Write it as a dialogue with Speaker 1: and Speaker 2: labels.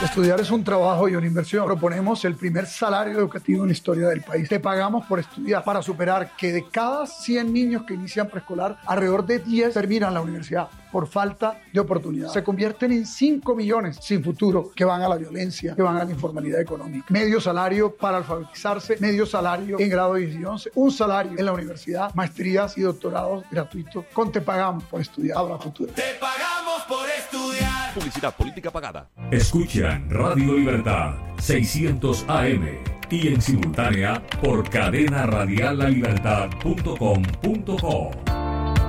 Speaker 1: Estudiar es un trabajo y una inversión. Proponemos el primer salario educativo en la historia del país. Te pagamos por estudiar para superar que de cada 100 niños que inician preescolar, alrededor de 10 terminan la universidad por falta de oportunidad. Se convierten en 5 millones sin futuro que van a la violencia, que van a la informalidad económica. Medio salario para alfabetizarse, medio salario en grado 10 y 11, un salario en la universidad, maestrías y doctorados gratuitos. Con Te Pagamos por Estudiar Habrá Futuro.
Speaker 2: Te pagamos por estudiar.
Speaker 3: Publicidad política pagada.
Speaker 4: Escuchan Radio Libertad 600 AM y en simultánea por cadenaradiallalibertad.com.co.